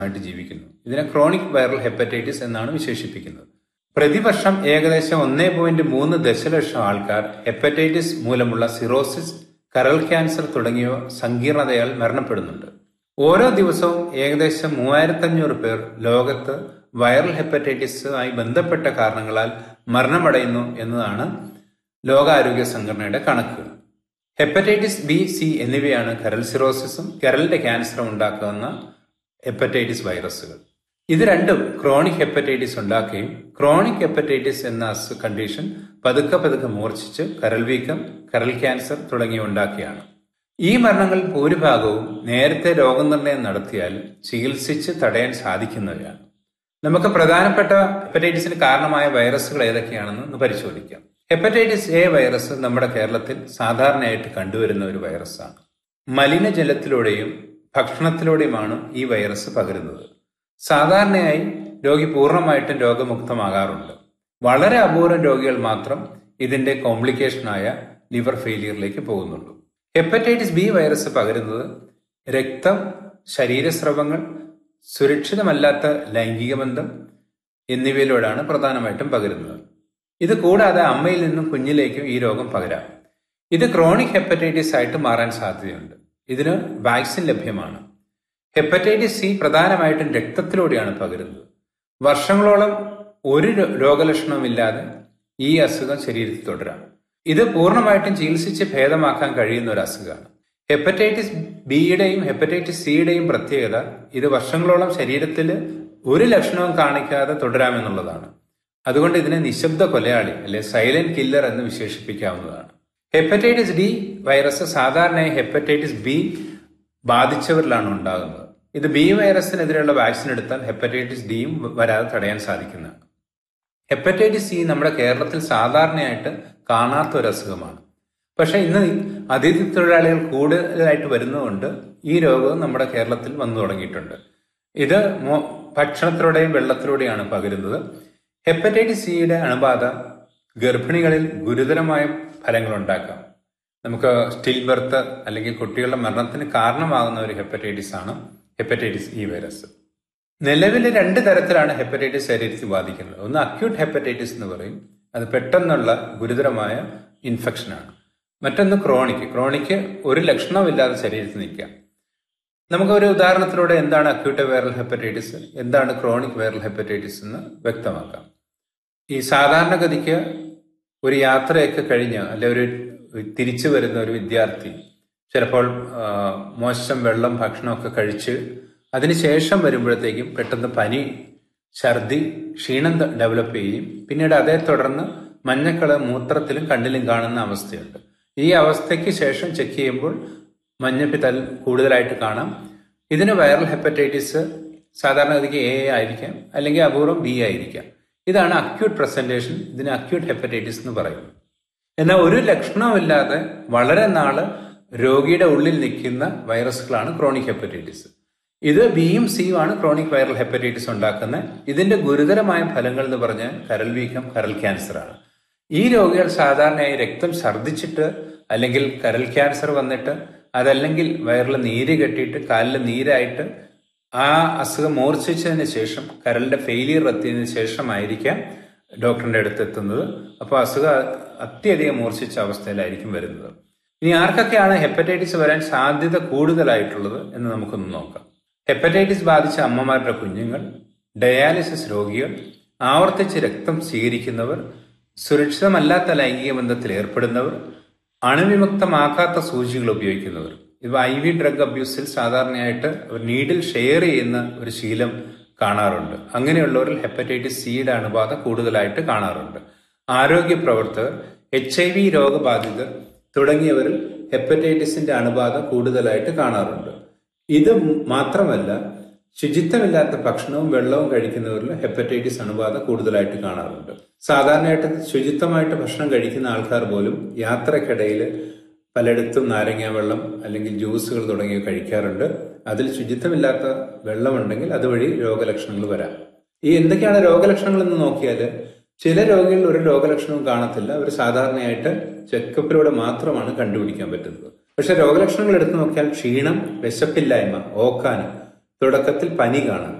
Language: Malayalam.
ആയിട്ട് ജീവിക്കുന്നു. ഇതിനെ ക്രോണിക് വൈറൽ ഹെപ്പറ്റൈറ്റിസ് എന്നാണ് വിശേഷിപ്പിക്കുന്നത്. പ്രതിവർഷം ഏകദേശം 1.3 ദശലക്ഷം ആൾക്കാർ ഹെപ്പറ്റൈറ്റിസ് മൂലമുള്ള സിറോസിസ്, കരൾ ക്യാൻസർ തുടങ്ങിയ സങ്കീർണതയാൽ മരണപ്പെടുന്നുണ്ട്. ഓരോ ദിവസവും ഏകദേശം 3500 പേർ ലോകത്ത് വൈറൽ ഹെപ്പറ്റൈറ്റിസുമായി ബന്ധപ്പെട്ട കാരണങ്ങളാൽ മരണമടയുന്നു എന്നതാണ് ലോകാരോഗ്യ സംഘടനയുടെ കണക്കുകൾ. ഹെപ്പറ്റൈറ്റിസ് ബി, സി എന്നിവയാണ് കരൾ സിറോസിസും കരളിന്റെ ക്യാൻസറും ഉണ്ടാക്കുന്ന ഹെപ്പറ്റൈറ്റിസ് വൈറസുകൾ. ഇത് രണ്ടും ക്രോണിക് ഹെപ്പറ്റൈറ്റിസ് ഉണ്ടാക്കുകയും ക്രോണിക് ഹെപ്പറ്റൈറ്റിസ് എന്ന കണ്ടീഷൻ പതുക്കെ മൂർച്ഛിച്ച് കരൾ വീക്കം, കരൾ ക്യാൻസർ തുടങ്ങിയ ഉണ്ടാക്കിയാണ്. ഈ മരണങ്ങളിൽ ഭൂരിഭാഗവും നേരത്തെ രോഗനിർണയം നടത്തിയാൽ ചികിത്സിച്ച് തടയാൻ സാധിക്കുന്നവയാണ്. നമുക്ക് പ്രധാനപ്പെട്ട ഹെപ്പറ്റൈറ്റിസിന് കാരണമായ വൈറസുകൾ ഏതൊക്കെയാണെന്ന് പരിശോധിക്കാം. ഹെപ്പറ്റൈറ്റിസ് എ വൈറസ് നമ്മുടെ കേരളത്തിൽ സാധാരണയായിട്ട് കണ്ടുവരുന്ന ഒരു വൈറസാണ്. മലിനജലത്തിലൂടെയും ഭക്ഷണത്തിലൂടെയുമാണ് ഈ വൈറസ് പകരുന്നത്. സാധാരണയായി രോഗി പൂർണ്ണമായിട്ടും രോഗമുക്തമാകാറുണ്ട്. വളരെ അപൂർവം രോഗികൾ മാത്രം ഇതിന്റെ കോംപ്ലിക്കേഷനായ ലിവർ ഫെയിലിയറിലേക്ക് പോകുന്നുള്ളൂ. ഹെപ്പറ്റൈറ്റിസ് ബി വൈറസ് പകരുന്നത് രക്തം, ശരീരസ്രവങ്ങൾ, സുരക്ഷിതമല്ലാത്ത ലൈംഗിക ബന്ധം എന്നിവയിലൂടെയാണ് പ്രധാനമായിട്ടും പകരുന്നത്. ഇത് കൂടാതെ അമ്മയിൽ നിന്നും കുഞ്ഞിലേക്കും ഈ രോഗം പകരാം. ഇത് ക്രോണിക് ഹെപ്പറ്റൈറ്റിസ് ആയിട്ട് മാറാൻ സാധ്യതയുണ്ട്. ഇതിന് വാക്സിൻ ലഭ്യമാണ്. ഹെപ്പറ്റൈറ്റിസ് സി പ്രധാനമായിട്ടും രക്തത്തിലൂടെയാണ് പകരുന്നത്. വർഷങ്ങളോളം ഒരു രോഗലക്ഷണവുമില്ലാതെ ഈ അസുഖം ശരീരത്തിൽ തുടരാം. ഇത് പൂർണ്ണമായിട്ടും ചികിത്സിച്ച് ഭേദമാക്കാൻ കഴിയുന്ന ഒരു അസുഖമാണ്. ഹെപ്പറ്റൈറ്റിസ് ബിയുടെയും ഹെപ്പറ്റൈറ്റിസ് സിയുടെയും പ്രത്യേകത ഇത് വർഷങ്ങളോളം ശരീരത്തിൽ ഒരു ലക്ഷണവും കാണിക്കാതെ തുടരാമെന്നുള്ളതാണ്. അതുകൊണ്ട് ഇതിനെ നിശബ്ദ കൊലയാളി അല്ലെ സൈലന്റ് കില്ലർ എന്ന് വിശേഷിപ്പിക്കാവുന്നതാണ്. ഹെപ്പറ്റൈറ്റിസ് ഡി വൈറസ് സാധാരണയായി ഹെപ്പറ്റൈറ്റിസ് ബി ബാധിച്ചവരിലാണ് ഉണ്ടാകുന്നത്. ഇത് ബി വൈറസിനെതിരെയുള്ള വാക്സിൻ എടുത്താൽ ഹെപ്പറ്റൈറ്റിസ് ഡിയും വരാതെ തടയാൻ സാധിക്കുന്നതാണ്. ഹെപ്പറ്റൈറ്റിസ് സി നമ്മുടെ കേരളത്തിൽ സാധാരണയായിട്ട് കാണാത്ത ഒരു അസുഖമാണ്. പക്ഷെ ഇന്ന് അതിഥി തൊഴിലാളികൾ കൂടുതലായിട്ട് വരുന്നതുകൊണ്ട് ഈ രോഗം നമ്മുടെ കേരളത്തിൽ വന്നു തുടങ്ങിയിട്ടുണ്ട്. ഇത് ഭക്ഷണത്തിലൂടെയും വെള്ളത്തിലൂടെയാണ് പകരുന്നത്. ഹെപ്പറ്റൈറ്റിസ് സിയുടെ അണുബാധ ഗർഭിണികളിൽ ഗുരുതരമായ ഫലങ്ങൾ ഉണ്ടാക്കാം. നമുക്ക് സ്റ്റിൽ ബർത്ത് അല്ലെങ്കിൽ കുട്ടികളുടെ മരണത്തിന് കാരണമാകുന്ന ഒരു ഹെപ്പറ്റൈറ്റിസ് ആണ് ഹെപ്പറ്റൈറ്റിസ് ഇ വൈറസ്. നിലവിൽ 2 തരത്തിലാണ് ഹെപ്പറ്റൈറ്റിസ് ശരീരത്തിൽ ബാധിക്കുന്നത്. ഒന്ന് അക്യൂട്ട് ഹെപ്പറ്റൈറ്റിസ് എന്ന് പറയും, അത് പെട്ടെന്നുള്ള ഗുരുതരമായ ഇൻഫെക്ഷനാണ്. മറ്റൊന്ന് ക്രോണിക് ഒരു ലക്ഷണമില്ലാതെ ശരീരത്തിൽ നിൽക്കാം. നമുക്കൊരു ഉദാഹരണത്തിലൂടെ എന്താണ് അക്യൂട്ട് വൈറൽ ഹെപ്പറ്റൈറ്റിസ്, എന്താണ് ക്രോണിക് വൈറൽ ഹെപ്പറ്റൈറ്റിസ് എന്ന് വ്യക്തമാക്കാം. ഈ സാധാരണഗതിക്ക് ഒരു യാത്രയൊക്കെ കഴിഞ്ഞ് അല്ലെ ഒരു തിരിച്ചു വരുന്ന ഒരു വിദ്യാർത്ഥി ചിലപ്പോൾ മോശം വെള്ളം, ഭക്ഷണമൊക്കെ കഴിച്ച് അതിനുശേഷം വരുമ്പോഴത്തേക്കും പെട്ടെന്ന് പനി, ഛർദി, ക്ഷീണം ഡെവലപ്പ് ചെയ്യും. പിന്നീട് അതേ തുടർന്ന് മഞ്ഞക്കളർ മൂത്രത്തിലും കണ്ണിലും കാണുന്ന അവസ്ഥയുണ്ട്. ഈ അവസ്ഥയ്ക്ക് ശേഷം ചെക്ക് ചെയ്യുമ്പോൾ മഞ്ഞപ്പിത്തൽ കൂടുതലായിട്ട് കാണാം. ഇതിന് വൈറൽ ഹെപ്പറ്റൈറ്റിസ് സാധാരണഗതിക്ക് എ ആയിരിക്കാം, അല്ലെങ്കിൽ അപൂർവം ബി ആയിരിക്കാം. ഇതാണ് അക്യൂട്ട് പ്രസന്റേഷൻ. ഇതിന് അക്യൂട്ട് ഹെപ്പറ്റൈറ്റിസ് എന്ന് പറയും. എന്നാൽ ഒരു ലക്ഷണവുമില്ലാതെ വളരെ നാള് രോഗിയുടെ ഉള്ളിൽ നിൽക്കുന്ന വൈറസുകളാണ് ക്രോണിക് ഹെപ്പറ്റൈറ്റിസ്. ഇത് ബിയും സിയും ആണ് ക്രോണിക് വൈറൽ ഹെപ്പറ്റൈറ്റിസ് ഉണ്ടാക്കുന്നത്. ഇതിന്റെ ഗുരുതരമായ ഫലങ്ങൾ എന്ന് പറഞ്ഞാൽ കരൾ വീക്കം, കരൾ ക്യാൻസർ ആണ്. ഈ രോഗികൾ സാധാരണയായി രക്തം ഛർദ്ദിച്ചിട്ട് അല്ലെങ്കിൽ കരൾ ക്യാൻസർ വന്നിട്ട് അതല്ലെങ്കിൽ വയറിൽ നീര് കെട്ടിയിട്ട് കാലിൽ നീരായിട്ട് ആ അസുഖം മൂർച്ഛിച്ചതിന് ശേഷം കരളിന്റെ ഫെയിലിയർ എത്തിയതിനു ശേഷമായിരിക്കാം ഡോക്ടറിന്റെ അടുത്ത് എത്തുന്നത്. അപ്പോൾ അസുഖം അത്യധികം മൂർച്ഛിച്ച അവസ്ഥയിലായിരിക്കും വരുന്നത്. ഇനി ആർക്കൊക്കെയാണ് ഹെപ്പറ്റൈറ്റിസ് വരാൻ സാധ്യത കൂടുതലായിട്ടുള്ളത് എന്ന് നമുക്കൊന്ന് നോക്കാം. ഹെപ്പറ്റൈറ്റിസ് ബാധിച്ച അമ്മമാരുടെ കുഞ്ഞുങ്ങൾ, ഡയാലിസിസ് രോഗികൾ, ആവർത്തിച്ച് രക്തം സ്വീകരിക്കുന്നവർ, സുരക്ഷിതമല്ലാത്ത ലൈംഗിക ബന്ധത്തിൽ ഏർപ്പെടുന്നവർ, അണുവിമുക്തമാക്കാത്ത സൂചികൾ ഉപയോഗിക്കുന്നവർ. ഇവ IV ഡ്രഗ് അബ്യൂസിൽ സാധാരണയായിട്ട് നീഡിൽ ഷെയർ ചെയ്യുന്ന ഒരു ശീലം കാണാറുണ്ട്. അങ്ങനെയുള്ളവരിൽ ഹെപ്പറ്റൈറ്റിസ് സിയുടെ അണുബാധ കൂടുതലായിട്ട് കാണാറുണ്ട്. ആരോഗ്യ പ്രവർത്തകർ, HIV രോഗബാധിതർ തുടങ്ങിയവരിൽ ഹെപ്പറ്റൈറ്റിസിന്റെ അണുബാധ കൂടുതലായിട്ട് കാണാറുണ്ട്. ഇത് മാത്രമല്ല, ശുചിത്വമില്ലാത്ത ഭക്ഷണവും വെള്ളവും കഴിക്കുന്നവരിൽ ഹെപ്പറ്റൈറ്റിസ് അണുബാധ കൂടുതലായിട്ട് കാണാറുണ്ട്. സാധാരണയായിട്ട് ശുചിത്വമായിട്ട് ഭക്ഷണം കഴിക്കുന്ന ആൾക്കാർ പോലും യാത്രക്കിടയിൽ പലയിടത്തും നാരങ്ങ വെള്ളം അല്ലെങ്കിൽ ജ്യൂസുകൾ തുടങ്ങിയവ കഴിക്കാറുണ്ട്. അതിൽ ശുചിത്വമില്ലാത്ത വെള്ളമുണ്ടെങ്കിൽ അതുവഴി രോഗലക്ഷണങ്ങൾ വരാം. ഈ എന്തൊക്കെയാണ് രോഗലക്ഷണങ്ങൾ എന്ന് നോക്കിയാൽ ചില രോഗികളിൽ ഒരു രോഗലക്ഷണവും കാണത്തില്ല. അവർ സാധാരണയായിട്ട് ചെക്കപ്പിലൂടെ മാത്രമാണ് കണ്ടുപിടിക്കാൻ പറ്റുന്നത്. പക്ഷെ രോഗലക്ഷണങ്ങൾ എടുത്തു നോക്കിയാൽ ക്ഷീണം, വിശപ്പില്ലായ്മ, ഓക്കാനം, തുടക്കത്തിൽ പനി കാണാം.